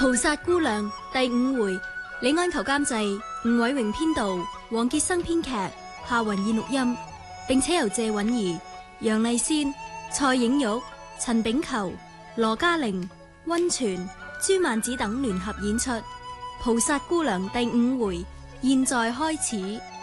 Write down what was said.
菩薩姑娘第5回，李安求監製，吳偉榮編導，黃傑生編劇，夏雲燕錄音，並且由謝韻儀、楊麗仙、蔡影玉、陳炳球、羅嘉玲、溫泉、朱曼子等聯合演出。菩薩姑娘第5回，現在開始。